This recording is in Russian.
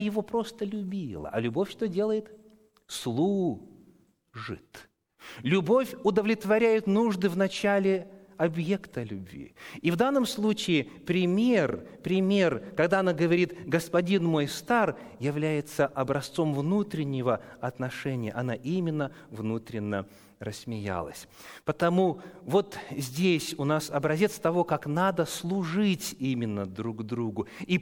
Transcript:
его просто любила. А любовь что делает? Служит. Любовь удовлетворяет нужды в начале объекта любви. И в данном случае пример, когда она говорит «господин мой стар», является образцом внутреннего отношения. Она именно внутренно рассмеялась. Потому вот здесь у нас образец того, как надо служить именно друг другу. И